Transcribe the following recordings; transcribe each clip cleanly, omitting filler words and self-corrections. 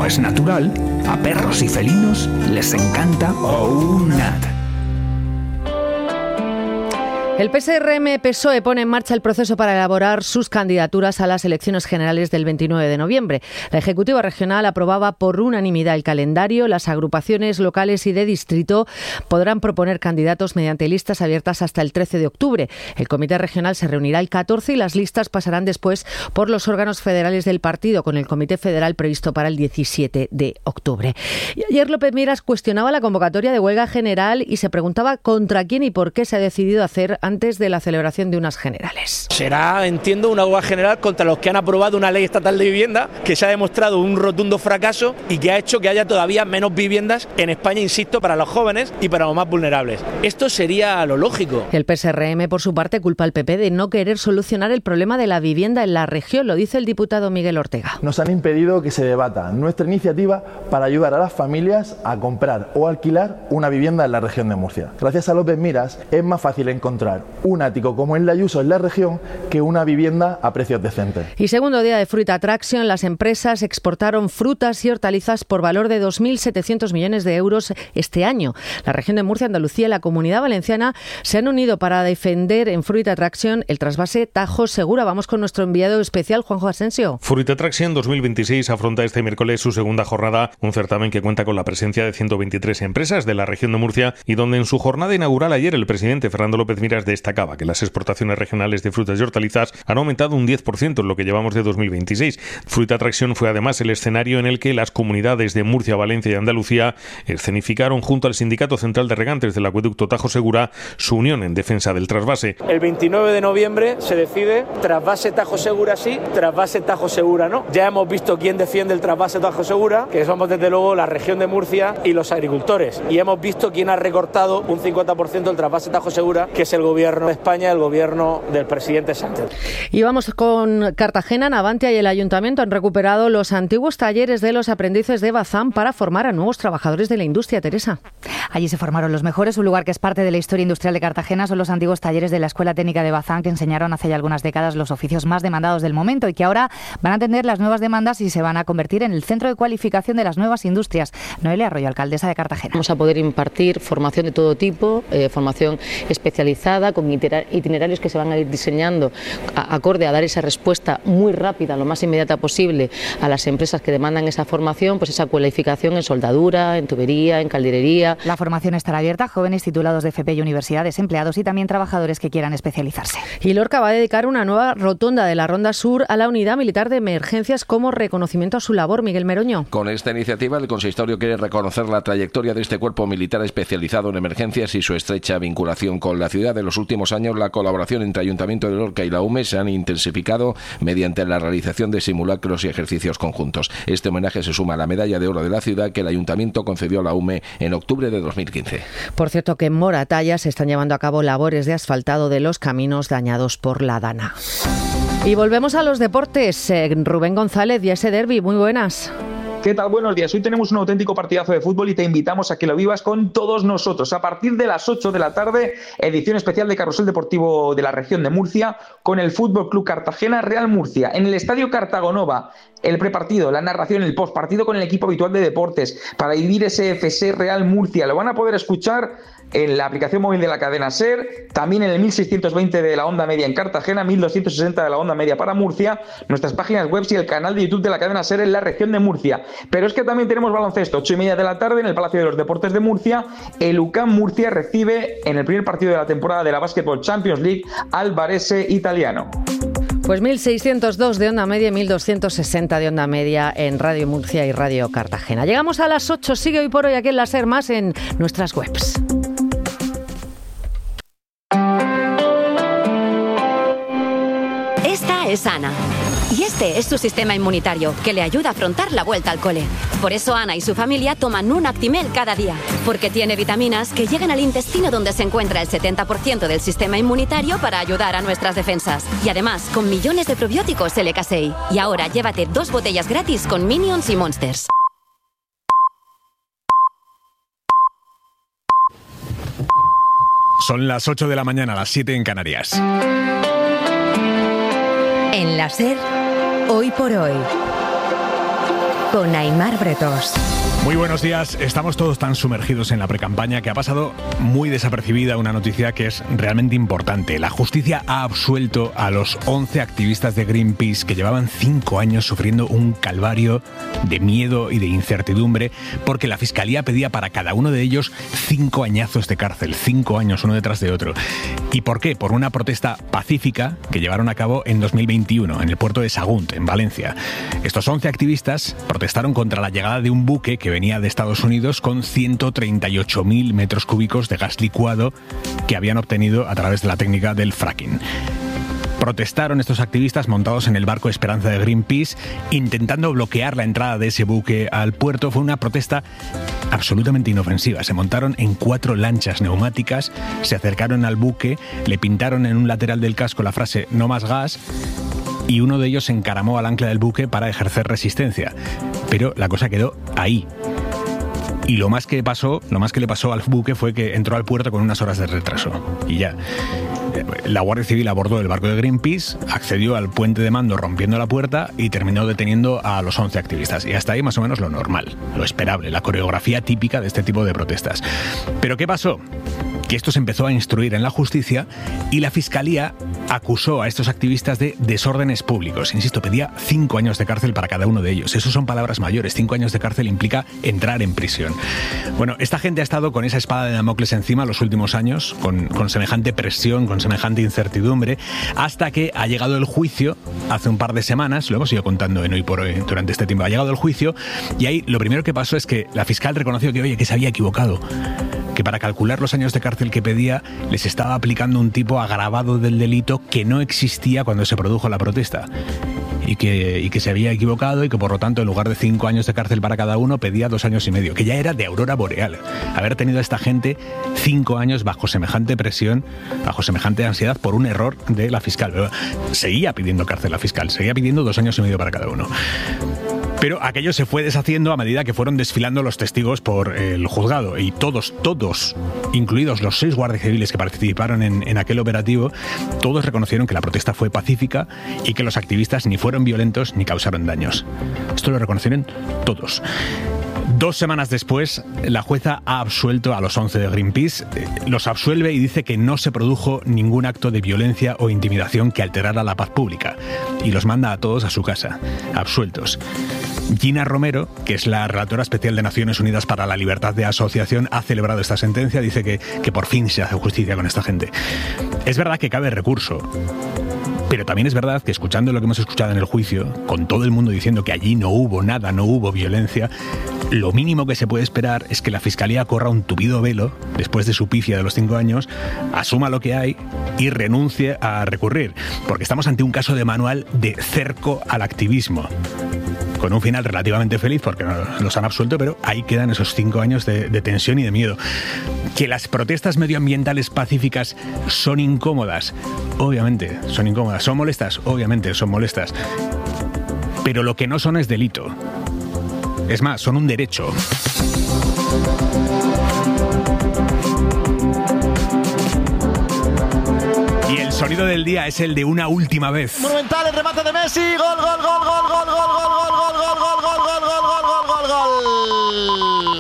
como es natural, a perros y felinos les encanta OUNAT. El PSRM-PSOE pone en marcha el proceso para elaborar sus candidaturas a las elecciones generales del 29 de noviembre. La Ejecutiva Regional aprobaba por unanimidad el calendario. Las agrupaciones locales y de distrito podrán proponer candidatos mediante listas abiertas hasta el 13 de octubre. El Comité Regional se reunirá el 14 y las listas pasarán después por los órganos federales del partido, con el Comité Federal previsto para el 17 de octubre. Y ayer López Miras cuestionaba la convocatoria de huelga general y se preguntaba contra quién y por qué se ha decidido hacer antes de la celebración de unas generales. Será, entiendo, una huelga general contra los que han aprobado una ley estatal de vivienda que se ha demostrado un rotundo fracaso y que ha hecho que haya todavía menos viviendas en España, insisto, para los jóvenes y para los más vulnerables. Esto sería lo lógico. El PSRM, por su parte, culpa al PP de no querer solucionar el problema de la vivienda en la región, lo dice el diputado Miguel Ortega. Nos han impedido que se debata nuestra iniciativa para ayudar a las familias a comprar o alquilar una vivienda en la región de Murcia. Gracias a López Miras es más fácil encontrar un ático como el de Ayuso en la región que una vivienda a precios decentes. Y segundo día de Fruit Attraction, las empresas exportaron frutas y hortalizas por valor de 2.700 millones de euros este año. La región de Murcia, Andalucía y la Comunidad Valenciana se han unido para defender en Fruit Attraction el trasvase Tajo Segura. Vamos con nuestro enviado especial, Juanjo Asensio. Fruit Attraction 2026 afronta este miércoles su segunda jornada, un certamen que cuenta con la presencia de 123 empresas de la región de Murcia y donde en su jornada inaugural ayer el presidente Fernando López Miras destacaba que las exportaciones regionales de frutas y hortalizas han aumentado un 10% en lo que llevamos de 2026. Fruit Attraction fue además el escenario en el que las comunidades de Murcia, Valencia y Andalucía escenificaron junto al Sindicato Central de Regantes del Acueducto Tajo Segura su unión en defensa del trasvase. El 29 de noviembre se decide trasvase Tajo Segura sí, trasvase Tajo Segura no. Ya hemos visto quién defiende el trasvase Tajo Segura, que somos desde luego la región de Murcia y los agricultores. Y hemos visto quién ha recortado un 50% el trasvase Tajo Segura, que es el gobierno de España, el gobierno del presidente Sánchez. Y vamos con Cartagena. Navantia y el Ayuntamiento han recuperado los antiguos talleres de los aprendices de Bazán para formar a nuevos trabajadores de la industria. Teresa. Allí se formaron los mejores. Un lugar que es parte de la historia industrial de Cartagena son los antiguos talleres de la Escuela Técnica de Bazán, que enseñaron hace ya algunas décadas los oficios más demandados del momento y que ahora van a atender las nuevas demandas y se van a convertir en el centro de cualificación de las nuevas industrias. Noelia Arroyo, alcaldesa de Cartagena. Vamos a poder impartir formación de todo tipo, formación especializada, con itinerarios que se van a ir diseñando acorde a dar esa respuesta muy rápida, lo más inmediata posible a las empresas que demandan esa formación, pues esa cualificación en soldadura, en tubería, en calderería. La formación estará abierta a jóvenes titulados de FP y universidades, empleados y también trabajadores que quieran especializarse. Y Lorca va a dedicar una nueva rotonda de la Ronda Sur a la Unidad Militar de Emergencias como reconocimiento a su labor. Miguel Meroño. Con esta iniciativa el consistorio quiere reconocer la trayectoria de este cuerpo militar especializado en emergencias y su estrecha vinculación con la ciudad. En los últimos años la colaboración entre Ayuntamiento de Lorca y la UME se han intensificado mediante la realización de simulacros y ejercicios conjuntos. Este homenaje se suma a la medalla de oro de la ciudad que el Ayuntamiento concedió a la UME en octubre de 2015. Por cierto, que en Moratalla se están llevando a cabo labores de asfaltado de los caminos dañados por la Dana. Y volvemos a los deportes. Rubén González y ese derbi, muy buenas. ¿Qué tal? Buenos días. Hoy tenemos un auténtico partidazo de fútbol y te invitamos a que lo vivas con todos nosotros. A partir de las 8 de la tarde, edición especial de Carrusel Deportivo de la región de Murcia con el Fútbol Club Cartagena Real Murcia. En el Estadio Cartagonova, el prepartido, la narración, el postpartido con el equipo habitual de deportes para vivir ese FC Real Murcia. Lo van a poder escuchar en la aplicación móvil de la cadena SER, también en el 1620 de la onda media en Cartagena, 1260 de la onda media para Murcia, nuestras páginas web y el canal de YouTube de la cadena SER en la región de Murcia. Pero es que también tenemos baloncesto, 8:30 de la tarde en el Palacio de los Deportes de Murcia. El UCAM Murcia recibe en el primer partido de la temporada de la Basketball Champions League al Varese italiano. Pues 1602 de onda media y 1260 de onda media en Radio Murcia y Radio Cartagena. Llegamos a las 8, sigue hoy por hoy aquí en la SER, más en nuestras webs. Esta es Ana. Y este es su sistema inmunitario, que le ayuda a afrontar la vuelta al cole. Por eso Ana y su familia toman un Actimel cada día, porque tiene vitaminas que llegan al intestino donde se encuentra el 70% del sistema inmunitario para ayudar a nuestras defensas. Y además, con millones de probióticos LK6. Y ahora llévate 2 botellas gratis con Minions y Monsters. Son las 8 de la mañana, las 7 en Canarias. En la SER, hoy por hoy. con Aimar Bretos. Muy buenos días. Estamos todos tan sumergidos en la precampaña que ha pasado muy desapercibida una noticia que es realmente importante. La justicia ha absuelto a los 11 activistas de Greenpeace que llevaban 5 años sufriendo un calvario de miedo y de incertidumbre porque la Fiscalía pedía para cada uno de ellos 5 añazos de cárcel, 5 años uno detrás de otro. ¿Y por qué? Por una protesta pacífica que llevaron a cabo en 2021 en el puerto de Sagunt, en Valencia. Estos 11 activistas protestaron contra la llegada de un buque que venía de Estados Unidos con 138.000 metros cúbicos de gas licuado que habían obtenido a través de la técnica del fracking. Protestaron estos activistas montados en el barco Esperanza de Greenpeace, intentando bloquear la entrada de ese buque al puerto. Fue una protesta absolutamente inofensiva. Se montaron en 4 lanchas neumáticas, se acercaron al buque, le pintaron en un lateral del casco la frase "no más gas", y uno de ellos se encaramó al ancla del buque para ejercer resistencia. Pero la cosa quedó ahí. Y lo más que le pasó al buque fue que entró al puerto con unas horas de retraso. Y ya. La Guardia Civil abordó el barco de Greenpeace, accedió al puente de mando rompiendo la puerta y terminó deteniendo a los 11 activistas. Y hasta ahí más o menos lo normal, lo esperable, la coreografía típica de este tipo de protestas. ¿Pero qué pasó? Que esto se empezó a instruir en la justicia y la Fiscalía acusó a estos activistas de desórdenes públicos. Insisto, pedía 5 años de cárcel para cada uno de ellos. Eso son palabras mayores. 5 años de cárcel implica entrar en prisión. Bueno, esta gente ha estado con esa espada de Damocles encima los últimos años, con semejante presión, con semejante incertidumbre, hasta que ha llegado el juicio hace un par de semanas. Lo hemos ido contando en Hoy por Hoy durante este tiempo. Ha llegado el juicio y ahí lo primero que pasó es que la fiscal reconoció que se había equivocado, que para calcular los años de cárcel que pedía les estaba aplicando un tipo agravado del delito que no existía cuando se produjo la protesta y que se había equivocado y que por lo tanto en lugar de 5 años de cárcel para cada uno pedía 2 años y medio, que ya era de aurora boreal. Haber tenido a esta gente 5 años bajo semejante presión, bajo semejante ansiedad por un error de la fiscal. Pero seguía pidiendo cárcel la fiscal, seguía pidiendo 2 años y medio para cada uno. Pero aquello se fue deshaciendo a medida que fueron desfilando los testigos por el juzgado y todos, incluidos los 6 guardias civiles que participaron en aquel operativo, todos reconocieron que la protesta fue pacífica y que los activistas ni fueron violentos ni causaron daños. Esto lo reconocieron todos. 2 semanas después, la jueza ha absuelto a los 11 de Greenpeace, los absuelve y dice que no se produjo ningún acto de violencia o intimidación que alterara la paz pública y los manda a todos a su casa, absueltos. Gina Romero, que es la relatora especial de Naciones Unidas para la Libertad de Asociación, ha celebrado esta sentencia, dice que por fin se hace justicia con esta gente. Es verdad que cabe recurso, pero también es verdad que escuchando lo que hemos escuchado en el juicio, con todo el mundo diciendo que allí no hubo nada, no hubo violencia, lo mínimo que se puede esperar es que la Fiscalía corra un tupido velo después de su pifia de los 5 años, asuma lo que hay y renuncie a recurrir, porque estamos ante un caso de manual de cerco al activismo, con un final relativamente feliz porque los han absuelto, pero ahí quedan esos 5 años de tensión y de miedo. Que las protestas medioambientales pacíficas son incómodas, obviamente son incómodas. ¿Son molestas? Obviamente son molestas. Pero lo que no son es delito. Es más, son un derecho. Y el sonido del día es el de una última vez. Monumental, el remate de Messi, gol, gol, gol, gol, gol, gol, gol, gol, gol, gol, gol, gol, gol, gol, gol, gol, gol,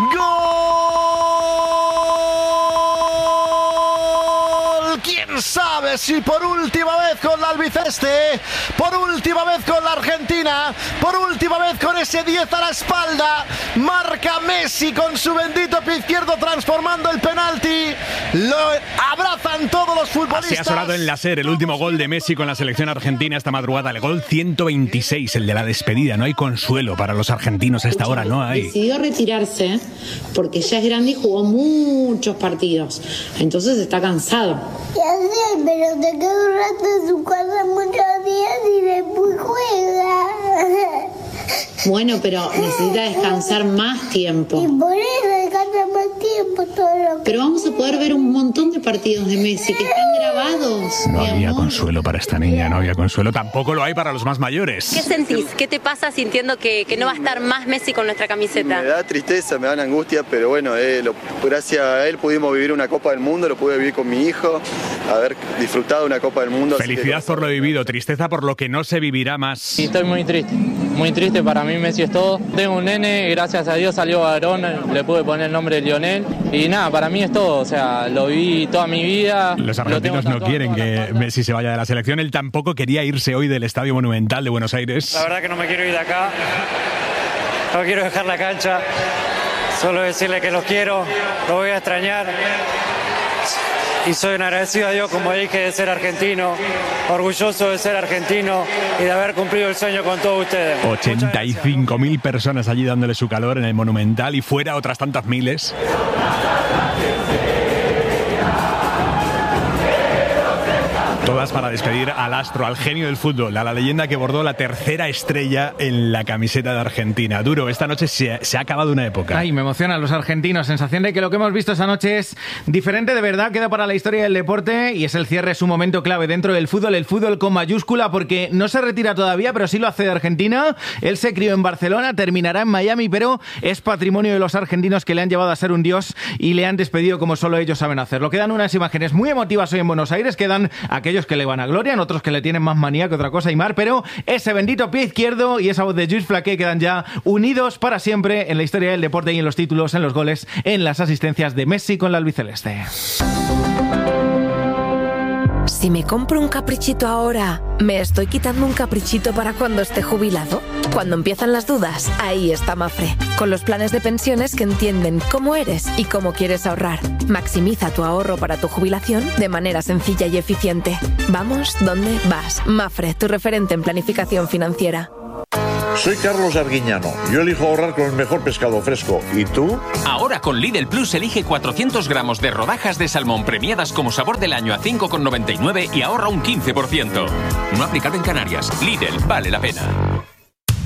gol. ¿Quién sabe si por última vez con la albiceleste, por última vez con la Argentina, por última vez con ese 10 a la espalda, marca Messi con su bendito pie izquierdo transformando el penalti? Lo abrazan todos los futbolistas. Así ha sonado en la SER el último gol de Messi con la selección argentina esta madrugada, el gol 126, el de la despedida. No hay consuelo para los argentinos a esta hora, no hay. Decidió retirarse porque ya es grande y jugó muchos partidos, entonces está cansado. Ya sé, pero te queda un rato en su casa muchos días y después juega. Bueno, pero necesita descansar más tiempo. Y por eso descansa más tiempo todo lo que... Pero vamos a poder ver un montón de partidos de Messi que están grabados. No había consuelo para esta niña, no había consuelo. Tampoco lo hay para los más mayores. ¿Qué sentís? ¿Qué te pasa sintiendo que no va a estar más Messi con nuestra camiseta? Me da tristeza, me da angustia, pero bueno, gracias a él pudimos vivir una Copa del Mundo, lo pude vivir con mi hijo, haber disfrutado de una Copa del Mundo. Felicidad por lo vivido, tristeza por lo que no se vivirá más. Y estoy muy triste, para mí Messi es todo. Tengo un nene, gracias a Dios salió varón, le pude poner el nombre de Lionel y nada, para mí es todo, o sea, lo viví toda mi vida. Los argentinos no quieren que Messi se vaya de la selección, él tampoco quería irse hoy del Estadio Monumental de Buenos Aires. La verdad que no me quiero ir de acá, no quiero dejar la cancha, solo decirle que los quiero, los voy a extrañar. Y soy un agradecido a Dios, como dije, de ser argentino, orgulloso de ser argentino y de haber cumplido el sueño con todos ustedes. 85.000 personas allí dándole su calor en el Monumental y fuera otras tantas miles. Todas para despedir al astro, al genio del fútbol, a la leyenda que bordó la tercera estrella en la camiseta de Argentina. Duro, esta noche se ha acabado una época. Ay, me emocionan los argentinos. Sensación de que lo que hemos visto esta noche es diferente de verdad, queda para la historia del deporte y es el cierre, es un momento clave dentro del fútbol, el fútbol con mayúscula, porque no se retira todavía, pero sí lo hace de Argentina. Él se crió en Barcelona, terminará en Miami, pero es patrimonio de los argentinos que le han llevado a ser un dios y le han despedido como solo ellos saben hacerlo. Quedan unas imágenes muy emotivas hoy en Buenos Aires, quedan aquellos que le van a gloria, otros que le tienen más manía que otra cosa, Aimar, pero ese bendito pie izquierdo y esa voz de Lluís Flaqué quedan ya unidos para siempre en la historia del deporte y en los títulos, en los goles, en las asistencias de Messi con la albiceleste. Si me compro un caprichito ahora, ¿me estoy quitando un caprichito para cuando esté jubilado? Cuando empiezan las dudas, ahí está Mafre, con los planes de pensiones que entienden cómo eres y cómo quieres ahorrar. Maximiza tu ahorro para tu jubilación de manera sencilla y eficiente. Vamos, ¿dónde vas? Mafre, tu referente en planificación financiera. Soy Carlos Arguiñano. Yo elijo ahorrar con el mejor pescado fresco. ¿Y tú? Ahora con Lidl Plus elige 400 gramos de rodajas de salmón premiadas como sabor del año a 5,99 y ahorra un 15%. No aplicado en Canarias. Lidl, vale la pena.